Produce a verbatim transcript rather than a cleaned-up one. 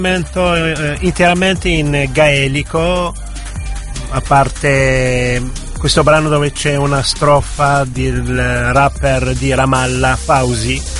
eh, interamente in gaelico, a parte questo brano dove c'è una strofa del rapper di Ramallah, Fauzi,